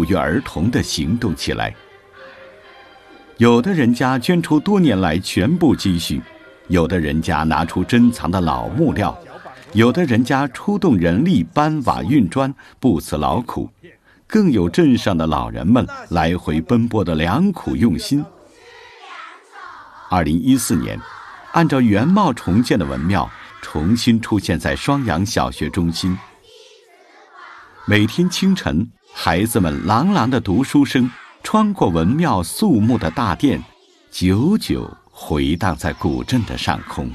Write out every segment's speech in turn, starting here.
约而同地行动起来。有的人家捐出多年来全部积蓄，有的人家拿出珍藏的老木料，有的人家出动人力搬瓦运砖，不辞劳苦，更有镇上的老人们来回奔波的良苦用心。2014年，按照原貌重建的文庙重新出现在双阳小学中心。每天清晨，孩子们朗朗的读书声穿过文庙肃穆的大殿，久久回荡在古镇的上空。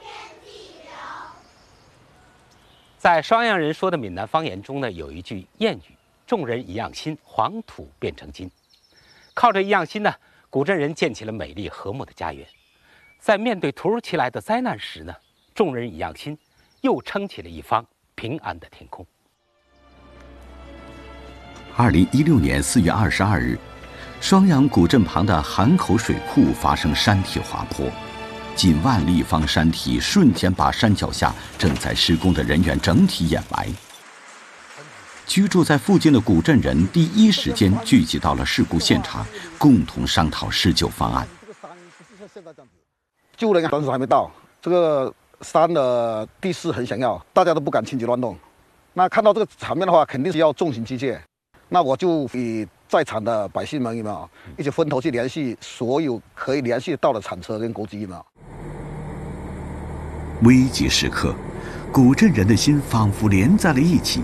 在双阳人说的闽南方言中呢，有一句谚语：众人一样心，黄土变成金。靠着一样心呢，古镇人建起了美丽和睦的家园。在面对突如其来的灾难时呢，众人一样心，又撑起了一方平安的天空。 2016年4月22日，双阳古镇旁的韩口水库发生山体滑坡，近万立方山体瞬间把山脚下正在施工的人员整体掩埋。居住在附近的古镇人第一时间聚集到了事故现场，共同商讨施救方案。 救人当时还没到，这个山的地势很险要，大家都不敢轻举乱动。那看到这个场面的话，肯定是要重刑机械。那我就与在场的百姓们一起分头去联系所有可以联系到的铲车跟钩机嘛。 危急时刻，古镇人的心仿佛连在了一起。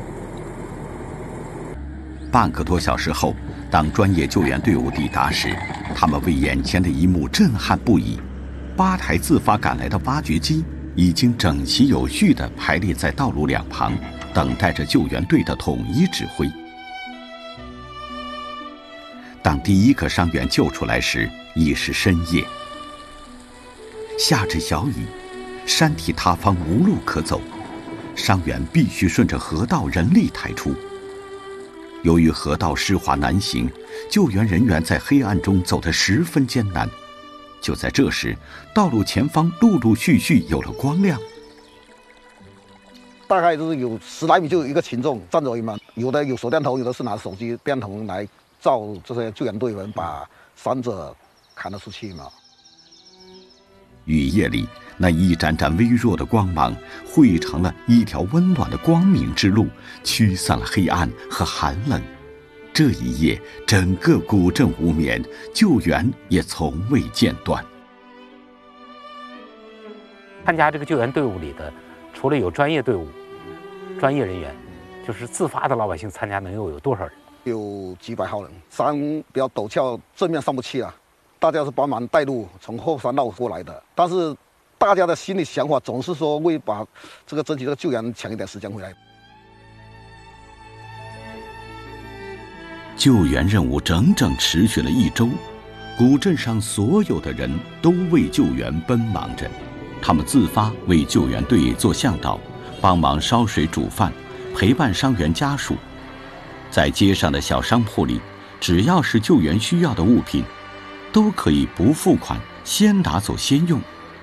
半个多小时后，当专业救援队伍抵达时，他们为眼前的一幕震撼不已。8台自发赶来的挖掘机已经整齐有序地排列在道路两旁，等待着救援队的统一指挥。当第一个伤员救出来时，已是深夜，下着小雨，山体塌方无路可走，伤员必须顺着河道人力抬出。由于河道湿滑难行，救援人员在黑暗中走得十分艰难。就在这时，道路前方陆陆续续有了光亮。 大概就是有10来米就有一个群众站着嘛，有的有手电筒，有的是拿手机电筒来照这些救援队员把伤者扛了出去嘛。 雨夜里，那一盏盏微弱的光芒汇成了一条温暖的光明之路，驱散了黑暗和寒冷。这一夜，整个古镇无眠，救援也从未间断。 参加这个救援队伍里的，除了有专业队伍、专业人员，就是自发的老百姓参加，能有多少人？ 有几百号人，山比较陡峭，正面上不去啊。大家是帮忙带路，从后山绕过来的。但是大家的心里想法总是说为把这个争取这个救援抢一点时间回来。 救援任务整整持续了1周，古镇上所有的人都为救援奔忙着，他们自发为救援队做向导，帮忙烧水煮饭，陪伴伤员家属。在街上的小商铺里，只要是救援需要的物品，都可以不付款，先拿走先用。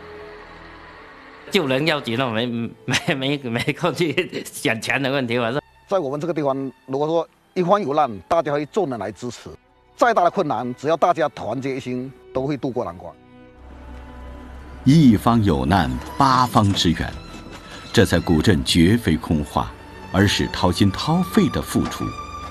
救人要紧了，没空去想钱的问题嘛。 在我们这个地方，如果说一方有难，大家会众人来支持。再大的困难，只要大家团结一心，都会渡过难关。 一方有难，8方支援，这在古镇绝非空话，而是掏心掏肺的付出。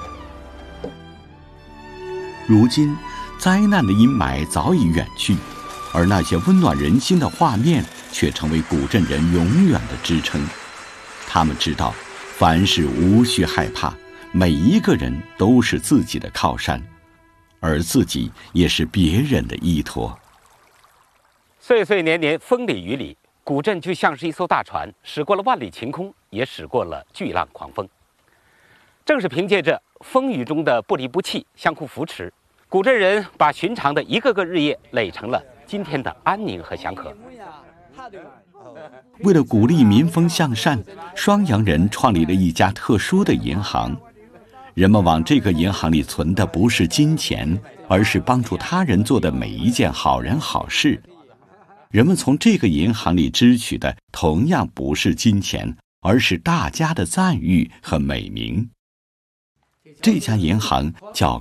如今，灾难的阴霾早已远去，而那些温暖人心的画面却成为古镇人永远的支撑。他们知道，凡事无需害怕，每一个人都是自己的靠山，而自己也是别人的依托。 岁岁年年，风里雨里，古镇就像是一艘大船，驶过了万里晴空，也驶过了巨浪狂风。正是凭借着风雨中的不离不弃、相互扶持，古镇人把寻常的一个个日夜垒成了今天的安宁和祥和。 为了鼓励民风向善，双阳人创立了一家特殊的银行。人们往这个银行里存的不是金钱，而是帮助他人做的每一件好人好事。人们从这个银行里支取的同样不是金钱，而是大家的赞誉和美名。这家银行叫